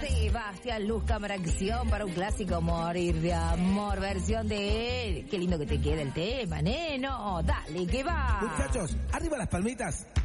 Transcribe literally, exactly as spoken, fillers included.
Sebastián Luz, cámara, acción para un clásico, Morir de amor, versión de él. Qué lindo que te queda el tema, neno. Dale, que va. Muchachos, arriba las palmitas.